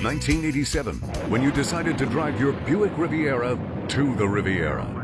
1987, when you decided to drive your Buick Riviera to the Riviera.